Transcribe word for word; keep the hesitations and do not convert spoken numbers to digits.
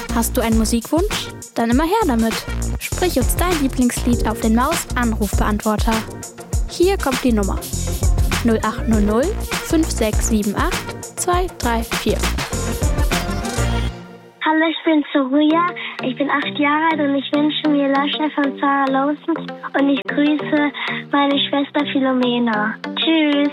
Hast du einen Musikwunsch? Dann immer her damit. Sprich uns dein Lieblingslied auf den Maus-Anrufbeantworter. Hier kommt die Nummer null acht null null fünf sechs sieben acht zwei drei vier. Hallo, ich bin Soruya, ich bin acht Jahre alt und ich wünsche mir Löscher von Sarah Lawson und ich grüße meine Schwester Philomena. Tschüss.